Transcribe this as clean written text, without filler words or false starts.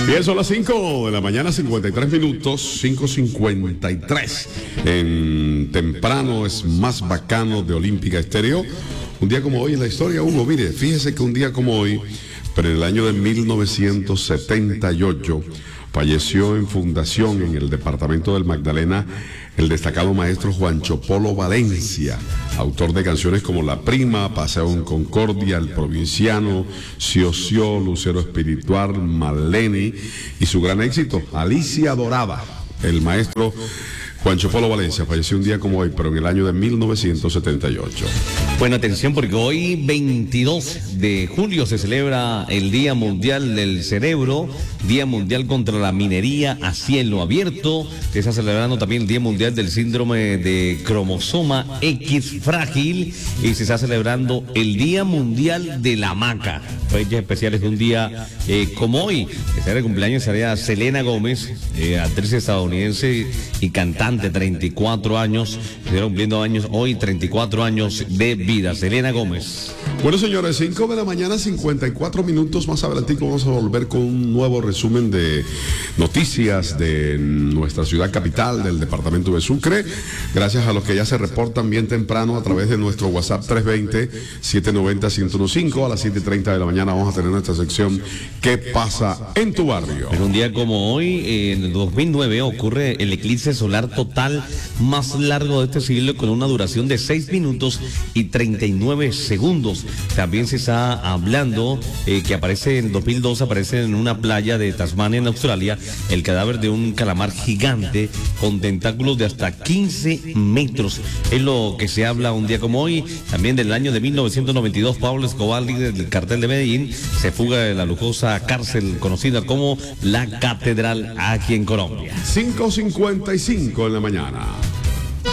Bien, son las 5 de la mañana, 53 minutos, 5:53. En temprano es más bacano de Olímpica Estéreo. Un día como hoy en la historia, Hugo, mire, fíjese que un día como hoy, pero en el año de 1978, falleció en Fundación, en el departamento del Magdalena, el destacado maestro Juancho Polo Valencia, autor de canciones como La Prima, Paseo en Concordia, El Provinciano, Siosió, Lucero Espiritual, Maleni y su gran éxito, Alicia Dorada. El maestro Juancho Polo Valencia falleció un día como hoy, pero en el año de 1978. Bueno, atención porque hoy 22 de julio se celebra el Día Mundial del Cerebro, Día Mundial contra la Minería a Cielo Abierto. Se está celebrando también el Día Mundial del Síndrome de Cromosoma X Frágil y se está celebrando el Día Mundial de la Hamaca. Fechas especiales de un día como hoy, que será el cumpleaños, sería Selena Gómez, actriz estadounidense y cantante, 34 años, estará cumpliendo años hoy, 34 años de vida, Selena Gómez. Bueno, señores, 5 de la mañana, 54 minutos. Más adelantico vamos a volver con un nuevo resumen de noticias de nuestra ciudad capital, del departamento de Sucre. Gracias a los que ya se reportan bien temprano a través de nuestro WhatsApp 320-790-1015. A las 7:30 de la mañana vamos a tener nuestra sección ¿Qué pasa en tu barrio? En un día como hoy, en el 2009, ocurre el eclipse solar total más largo de este siglo, con una duración de 6 minutos y 39 segundos. También se está hablando que aparece en 2002, aparece en una playa de Tasmania, en Australia, el cadáver de un calamar gigante con tentáculos de hasta 15 metros. Es lo que se habla un día como hoy. También del año de 1992, Pablo Escobar, líder del cartel de Medellín, se fuga de la lujosa cárcel conocida como La Catedral aquí en Colombia. 5:55 en la mañana.